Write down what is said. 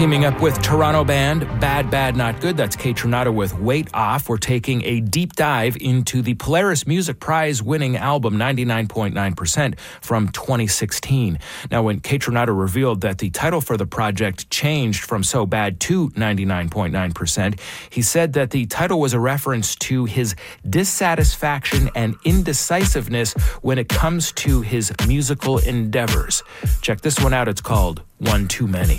Teaming up with Toronto band Bad Bad Not Good, that's Kaytranada with Weight Off. We're taking a deep dive into the Polaris Music Prize winning album 99.9% from 2016. Now, when Kaytranada revealed that the title for the project changed from So Bad to 99.9%, he said that the title was a reference to his dissatisfaction and indecisiveness when it comes to his musical endeavors. Check this one out. It's called One Too Many.